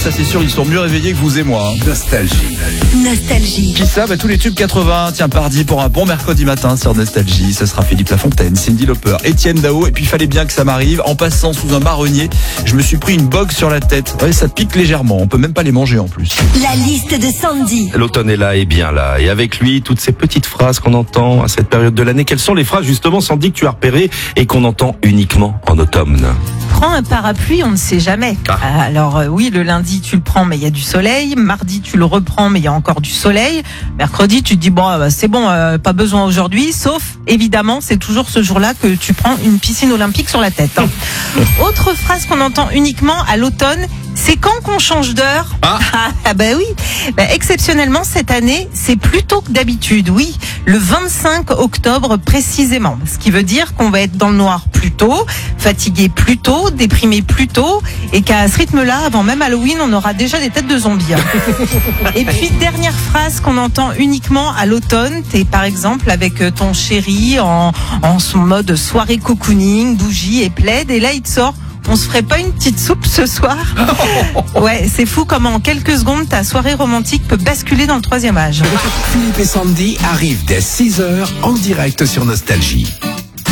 ça c'est sûr, ils sont mieux réveillés que vous et moi. Nostalgie. Nostalgie. Qui ça, tous les tubes 80. Tiens, pardi pour un bon mercredi matin sur Nostalgie. Ce sera Philippe Lafontaine, Cyndi Lauper, Étienne Dao. Et puis, il fallait bien que ça m'arrive. En passant sous un marronnier, je me suis pris une bogue sur la tête. Ouais, ça pique légèrement. On peut même pas les manger en plus. La liste de Sandy. L'automne est là et bien là. Et avec lui, toutes ces petites phrases qu'on entend à cette période de l'année. Quelles sont les phrases, justement, Sandy, que tu as repérées et qu'on entend uniquement en automne? Prends un parapluie, on ne sait jamais. Alors oui, le lundi tu le prends mais il y a du soleil, mardi tu le reprends mais il y a encore du soleil, mercredi tu te dis bon c'est bon, pas besoin aujourd'hui, sauf évidemment c'est toujours ce jour-là que tu prends une piscine olympique sur la tête. Autre phrase qu'on entend uniquement à l'automne, c'est quand qu'on change d'heure. Bah oui, exceptionnellement cette année c'est plus tôt que d'habitude, oui, le 25 octobre précisément, ce qui veut dire qu'on va être dans le noir plus tôt, fatigué plus tôt, déprimé plus tôt, et qu'à ce rythme-là, avant même Halloween, on aura déjà des têtes de zombies. Et puis dernière phrase qu'on entend uniquement à l'automne, t'es par exemple avec ton chéri en son mode soirée cocooning, bougie et plaid, et là il te sort: on se ferait pas une petite soupe ce soir? Ouais, c'est fou comment en quelques secondes ta soirée romantique peut basculer dans le troisième âge. Philippe et Sandy arrivent dès 6h en direct sur Nostalgie.